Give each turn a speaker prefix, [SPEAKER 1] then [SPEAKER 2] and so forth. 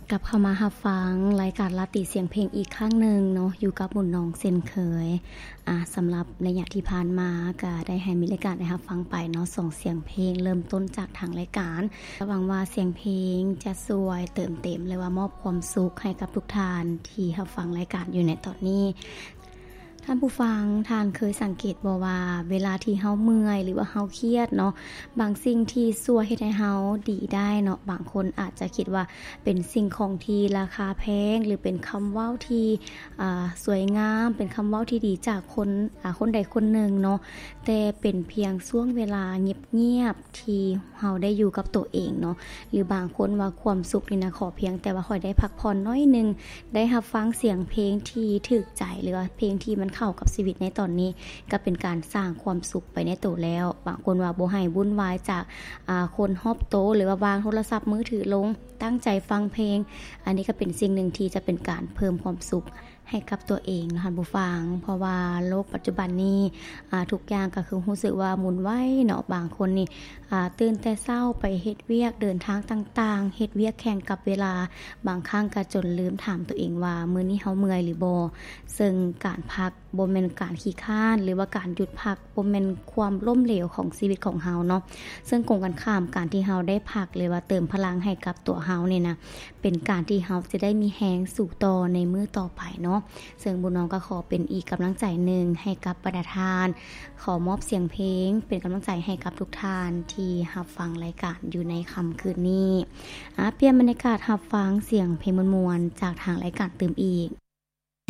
[SPEAKER 1] กลับเข้ามารับฟังรายการลาติเสียงเพลงอีกครั้งหนึ่งเนาะอยู่กับหมุนน้องเช่นเคยสำหรับระยะที่ผ่านมาก็ได้ให้มีรายการได้รับฟังไปเนาะส่งเสียงเพลงเริ่มต้นจากทางรายการหวังว่าเสียงเพลงจะสวยเติมเต็มหรือว่ามอบความสุขให้กับทุกท่านที่รับฟังรายการอยู่ในตอนนี้ท่านผู้ฟังท่านเคยสังเกตบ่ว่าเวลาที่เฮาเมื่อยหรือว่าเฮาเครียดเนาะบางสิ่งที่ซัวเฮ็ดให้เฮาดีได้เนาะบางคนอาจจะคิดว่าเป็นสิ่งของที่ราคาแพงหรือเป็นคำเว้าที่สวยงามเป็นคำเว้าที่ดีจากคนใดคนหนึ่งเนาะแต่เป็นเพียงช่วงเวลาเงียบๆที่เฮาได้อยู่กับตัวเองเนาะหรือบางคนว่าความสุขนี่นะขอเพียงแต่ว่าค่อยได้พักผ่อนน้อยนึงได้รับฟังเสียงเพลงที่ถูกใจหรือว่าเพลงที่มันเข้ากับชีวิตในตอนนี้ก็เป็นการสร้างความสุขไปในตัวแล้วบางคนว่าบ่ให้วุ่นวายจากคนรอบโต๊ะหรือว่าวางโทรศัพท์มือถือลงตั้งใจฟังเพลงอันนี้ก็เป็นสิ่งหนึ่งที่จะเป็นการเพิ่มความสุขให้กับตัวเองนะคะผู้ฟังเพราะว่าโลกปัจจุบันนี้ทุกอย่างก็คือรู้สึกว่าหมุนไวเนาะบางคนนี่ตื่นแต่เช้าไปเฮ็ดเวียกเดินทางต่างๆเฮ็ดเวียกแข่งกับเวลาบางครั้งก็จนลืมถามตัวเองว่ามื้อนี้เฮาเมื่อยหรือบ่ซึ่งการพักบ่แม่นการขี้คร้านหรือว่าการหยุดพักบ่แม่นความล้มเหลวของชีวิตของเฮาเนาะซึ่งตรงกันข้ามการที่เฮาได้พักหรือว่าเติมพลังให้กับตัวเฮานี่นะเป็นการที่เฮาจะได้มีแรงสู่ต่อในมื้อต่อไปเนาะซึ่งบุญน้องก็ขอเป็นอีกกำลังใจหนึ่งให้กับประธานขอมอบเสียงเพลงเป็นกำลังใจให้กับทุกท่านที่รับฟังรายการอยู่ในค่ำคืนนี้เปลี่ยนบรรยากาศรับฟังเสียงเพลงมวลๆจากทางรายการเติมอีก